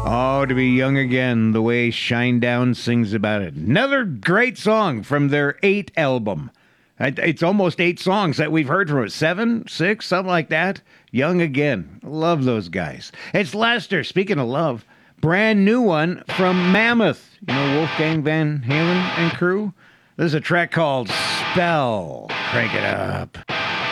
Oh, to be young again, the way Shinedown sings about it. Another great song from their 8 album. It's almost 8 songs that we've heard from it. 7, 6, something like that. Young again. Love those guys. It's Lester, speaking of love. Brand new one from Mammoth. You know, Wolfgang Van Halen and crew? This is a track called Spell. Crank it up.